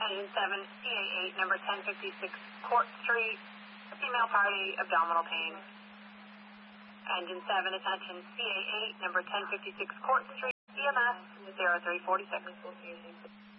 Engine 7, CA8, number 1056 Court Street, a female party, abdominal pain. Engine 7, attention, CA8, number 1056 Court Street, EMS 0346.